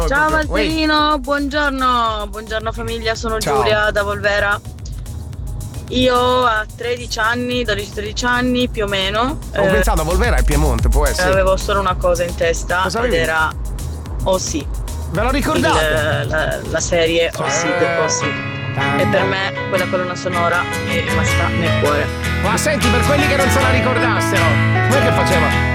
Ciao Valterino, buongiorno, buongiorno famiglia, sono Ciao. Giulia da Volvera. Io a 13 anni, 12-13 anni più o meno, Ho pensato a Volvera e Piemonte, può essere. avevo solo una cosa in testa Cosa ed avevi? era Oh sì, Ve lo ricordate? la serie Oh sì, Oh sì. E per me quella colonna sonora è rimasta nel cuore. Ma senti, per quelli che non se la ricordassero, come che faceva?